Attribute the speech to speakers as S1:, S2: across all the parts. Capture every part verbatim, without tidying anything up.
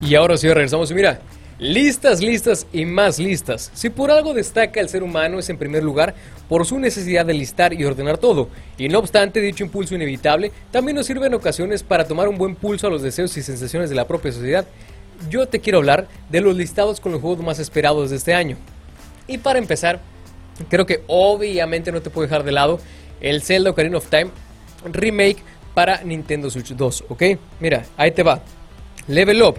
S1: Y ahora sí regresamos y mira, listas, listas y más listas. Si por algo destaca el ser humano es en primer lugar por su necesidad de listar y ordenar todo. Y no obstante, dicho impulso inevitable también nos sirve en ocasiones para tomar un buen pulso a los deseos y sensaciones de la propia sociedad. Yo te quiero hablar de los listados con los juegos más esperados de este año. Y para empezar, creo que obviamente no te puedo dejar de lado el Zelda Ocarina of Time Remake para Nintendo Switch dos, ¿ok? Mira, ahí te va. Level Up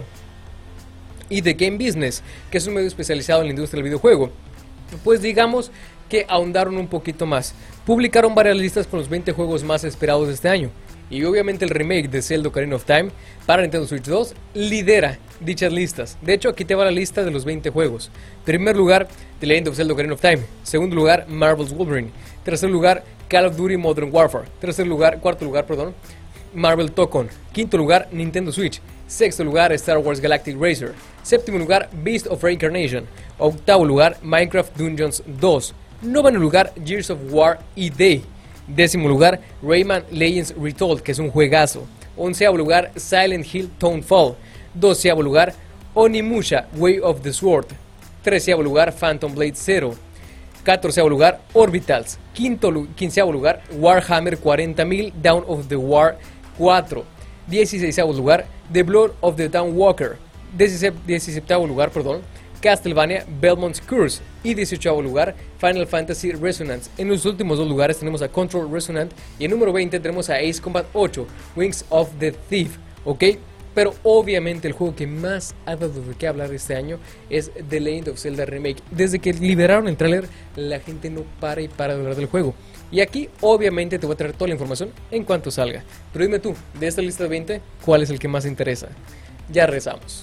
S1: y The Game Business, que es un medio especializado en la industria del videojuego, pues digamos que ahondaron un poquito más. Publicaron varias listas con los veinte juegos más esperados de este año. Y obviamente el remake de Zelda Ocarina of Time para Nintendo Switch dos lidera dichas listas. De hecho, aquí te va la lista de los veinte juegos. Primer lugar, The Legend of Zelda Ocarina of Time. Segundo lugar, Marvel's Wolverine. Tercer lugar, Call of Duty Modern Warfare. Tercer lugar, cuarto lugar, perdón, Marvel Tokon. Quinto lugar, Nintendo Switch. Sexto lugar, Star Wars Galactic Racer. Séptimo lugar, Beast of Reincarnation. Octavo lugar, Minecraft Dungeons dos. Noveno lugar, Gears of War y Day. Décimo lugar, Rayman Legends Retold, que es un juegazo. Onceavo lugar, Silent Hill Townfall. Doceavo lugar, Onimusha Way of the Sword. Treceavo lugar, Phantom Blade Zero. Catorceavo lugar, Orbitals. Quinto, quinceavo lugar, Warhammer cuarenta mil Dawn of the War cuatro. Dieciseisavo lugar, The Blood of the Dawnwalker. Diecisiete lugar, perdón, Castlevania Belmont's Curse. Y dieciochavo lugar, Final Fantasy Resonance. En los últimos dos lugares tenemos a Control Resonant. Y en número veinte tenemos a Ace Combat ocho, Wings of the Thief. ¿Ok? Pero obviamente el juego que más ha dado de qué hablar este año es The Legend of Zelda Remake. Desde que liberaron el tráiler, la gente no para y para de hablar del juego. Y aquí obviamente te voy a traer toda la información en cuanto salga. Pero dime tú, de esta lista de veinte, ¿cuál es el que más te interesa? Ya rezamos.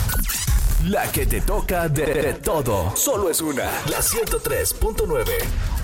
S2: La que te toca de, de todo. Solo es una. La ciento tres punto nueve.